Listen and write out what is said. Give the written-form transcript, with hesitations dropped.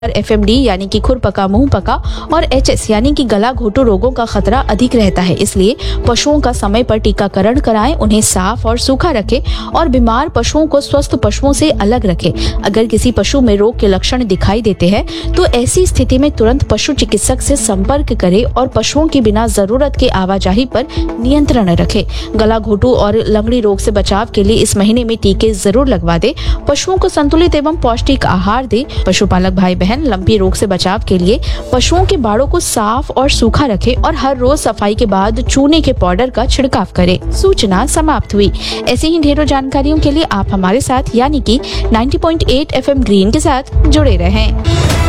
FMD यानी कि खुरपका, मुंह पका और एचएस यानी कि गला घोटू रोगों का खतरा अधिक रहता है। इसलिए पशुओं का समय पर टीकाकरण कराएं, उन्हें साफ और सूखा रखें और बीमार पशुओं को स्वस्थ पशुओं से अलग रखें। अगर किसी पशु में रोग के लक्षण दिखाई देते हैं तो ऐसी स्थिति में तुरंत पशु चिकित्सक से संपर्क करें और पशुओं की बिना जरूरत के आवाजाही पर नियंत्रण रखें। गला घोटू और लंगड़ी रोग से बचाव के लिए इस महीने में टीके जरूर लगवा दें। पशुओं को संतुलित एवं पौष्टिक आहार दें। पशुपालक भाई बहन, लंपी रोग से बचाव के लिए पशुओं के बाड़ों को साफ और सूखा रखें और हर रोज सफाई के बाद चूने के पाउडर का छिड़काव करें। सूचना समाप्त हुई। ऐसी ही ढेरों जानकारियों के लिए आप हमारे साथ यानी कि 90.8 FM ग्रीन के साथ जुड़े रहें।